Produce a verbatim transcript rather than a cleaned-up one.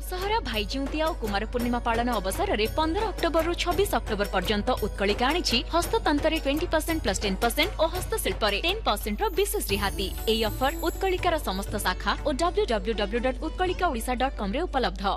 दशहरा भाईजिउंतिया और कुमार पूर्णिमा पालन अवसर में पंद्रह अक्टोबर रु छब्बीस अक्टोबर पर्यंत उत्कलिका आनी हस्ततंत्र twenty percent plus ten percent और हस्तशिल्प टेन परसेंट विशेष रिहाती। यह ऑफर उत्कलिकार समस्त शाखा और W W W dot Utkalika Odisha dot com रे उपलब्ध।